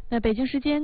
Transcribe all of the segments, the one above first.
那北京时间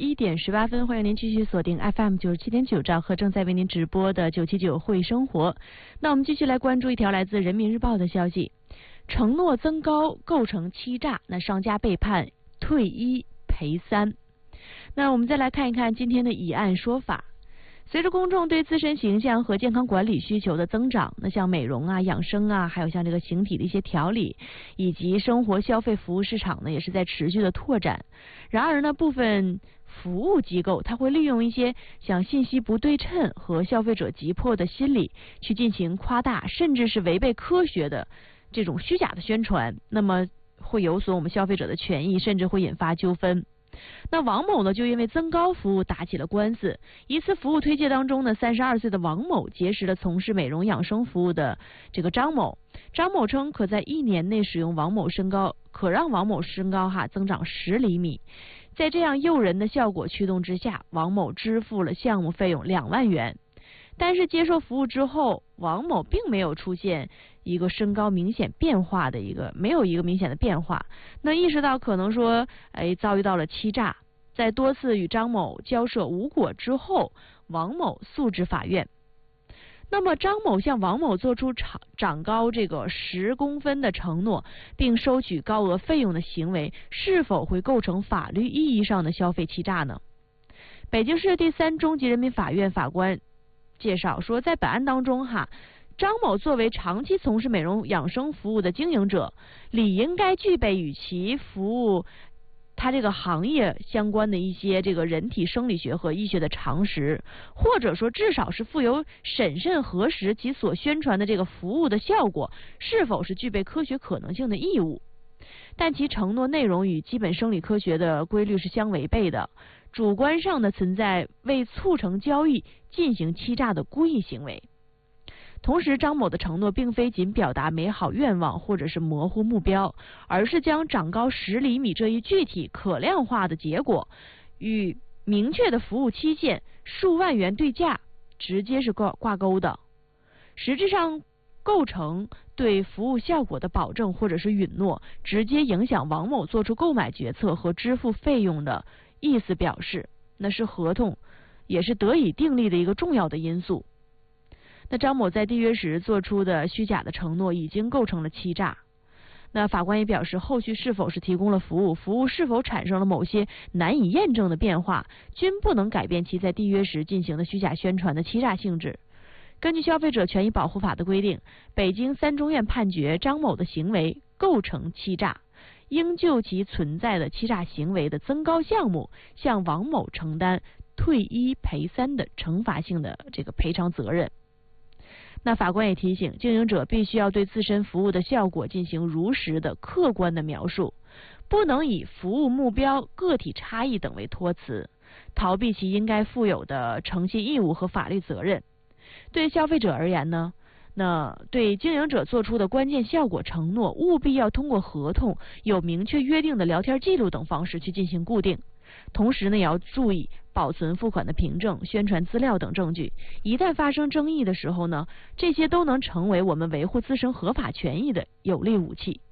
11:18，欢迎您继续锁定 FM97.9兆赫，正在为您直播的979会生活。那我们继续来关注一条来自人民日报的消息：承诺增高构成欺诈，那商家被判退1赔3。那我们再来看一看今天的议案说法。随着公众对自身形象和健康管理需求的增长，那像美容啊、养生啊，还有像这个形体的一些调理，以及生活消费服务市场呢，也是在持续的拓展。然而呢，部分服务机构它会利用一些像信息不对称和消费者急迫的心理，去进行夸大甚至是违背科学的这种虚假的宣传，那么会有损我们消费者的权益，甚至会引发纠纷。那王某呢，就因为增高服务打起了官司。一次服务推介当中呢，32岁的王某结识了从事美容养生服务的这个张某。张某称，可在1年内使用王某身高，可让王某身高增长10厘米。在这样诱人的效果驱动之下，王某支付了项目费用2万元。但是接受服务之后，王某并没有出现一个身高明显变化的没有一个明显的变化。那意识到可能说遭遇到了欺诈，在多次与张某交涉无果之后，王某诉至法院。那么张某向王某做出长高这个10公分的承诺，并收取高额费用的行为，是否会构成法律意义上的消费欺诈呢？北京市第3中级人民法院法官介绍说，在本案当中张某作为长期从事美容养生服务的经营者，理应该具备与其服务他这个行业相关的一些这个人体生理学和医学的常识，或者说至少是负有审慎核实其所宣传的这个服务的效果是否是具备科学可能性的义务。但其承诺内容与基本生理科学的规律是相违背的，主观上的存在为促成交易进行欺诈的故意行为。同时，张某的承诺并非仅表达美好愿望或者是模糊目标，而是将长高10厘米这一具体可量化的结果与明确的服务期限数万元对价直接是挂钩的，实质上构成对服务效果的保证或者是允诺，直接影响王某做出购买决策和支付费用的意思表示，那是合同也是得以订立的一个重要的因素。那张某在缔约时做出的虚假的承诺已经构成了欺诈。那法官也表示，后续是否是提供了服务，服务是否产生了某些难以验证的变化，均不能改变其在缔约时进行的虚假宣传的欺诈性质。根据消费者权益保护法的规定，北京3中院判决张某的行为构成欺诈，应就其存在的欺诈行为的增高项目，向王某承担退1赔3的惩罚性的这个赔偿责任。那法官也提醒，经营者必须要对自身服务的效果进行如实的客观的描述，不能以服务目标、个体差异等为托词，逃避其应该负有的诚信义务和法律责任。对消费者而言呢，那对经营者做出的关键效果承诺，务必要通过合同、有明确约定的聊天记录等方式去进行固定。同时呢，也要注意保存付款的凭证、宣传资料等证据。一旦发生争议的时候呢，这些都能成为我们维护自身合法权益的有力武器。